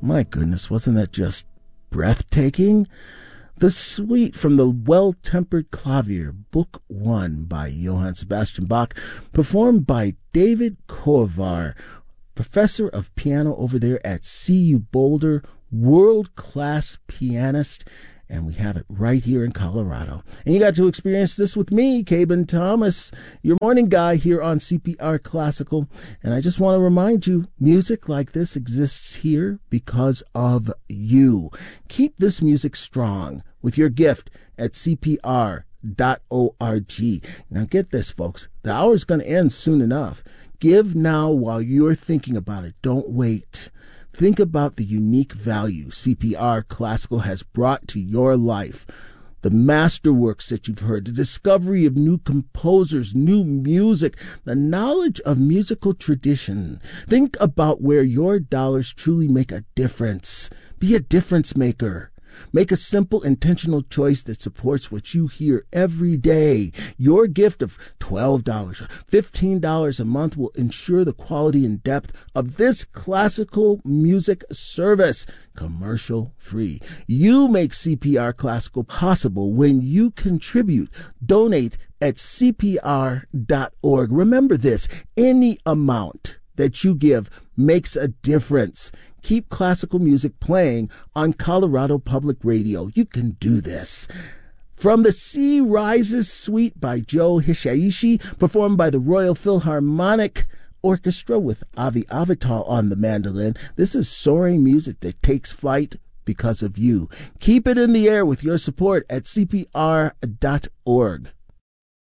My goodness, wasn't that just breathtaking? The Suite from the Well-Tempered Clavier, Book 1 by Johann Sebastian Bach, performed by David Kovar, professor of piano over there at CU Boulder, world-class pianist, and we have it right here in Colorado. And you got to experience this with me, Caben Thomas, your morning guy here on CPR Classical. And I just want to remind you, music like this exists here because of you. Keep this music strong with your gift at CPR.org. Now get this, folks. The hour's going to end soon enough. Give now while you're thinking about it. Don't wait. Think about the unique value CPR Classical has brought to your life. The masterworks that you've heard, the discovery of new composers, new music, the knowledge of musical tradition. Think about where your dollars truly make a difference. Be a difference maker. Make a simple, intentional choice that supports what you hear every day. Your gift of $12 or $15 a month will ensure the quality and depth of this classical music service, commercial free. You make CPR Classical possible when you contribute. Donate at CPR.org. Remember this, any amount that you give makes a difference. Keep classical music playing on Colorado Public Radio. You can do this. From the Sea Rises Suite by Joe Hisaishi, performed by the Royal Philharmonic Orchestra with Avi Avital on the mandolin. This is soaring music that takes flight because of you. Keep it in the air with your support at CPR.org.